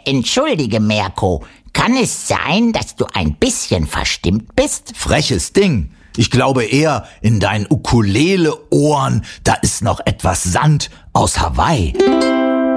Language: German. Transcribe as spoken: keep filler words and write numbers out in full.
entschuldige, Mirko. Kann es sein, dass du ein bisschen verstimmt bist? Freches Ding. Ich glaube eher, in deinen Ukulele-Ohren, da ist noch etwas Sand aus Hawaii.